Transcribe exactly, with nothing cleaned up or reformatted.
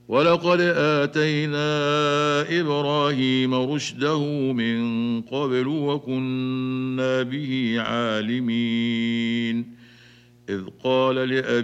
ولقد آتينا إبراهيم رشده من قبل وكنا به عالمين إذ قال لأبيه